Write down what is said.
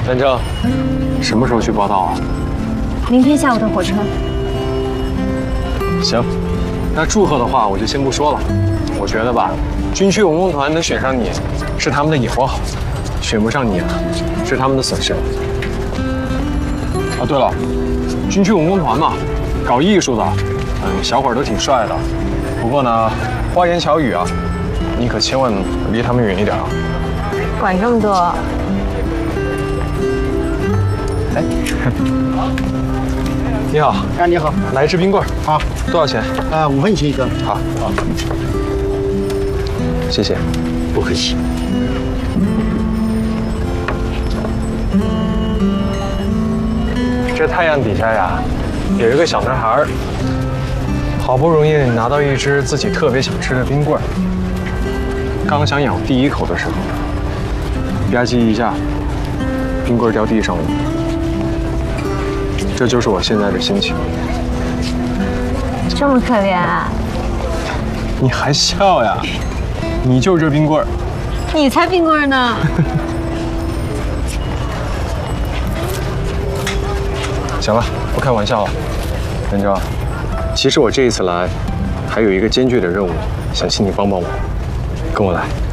南征，什么时候去报道啊？ 明天下午的火车。 行，那祝贺的话我就先不说了。我觉得吧，军区文工团能选上你，是他们的眼光好；选不上你啊，是他们的损失。啊，对了，军区文工团嘛，搞艺术的，小伙儿都挺帅的。不过呢，花言巧语啊，你可千万离他们远一点啊。 管这么多。 哎，你好， 啊，你好， 来一支冰棍， 好， 多少钱 ？5分钱一个。 好，好，谢谢， 不客气。 这太阳底下呀，有一个小男孩，好不容易拿到一只自己特别想吃的冰棍，刚想咬第一口的时候，吧唧一下，冰棍掉地上了。这就是我现在的心情。 这么可怜啊！ 你还笑呀？你就是这冰棍儿。 你才冰棍呢！ 行了，不开玩笑了，文章。其实我这一次来，还有一个艰巨的任务，想请你帮帮我，跟我来。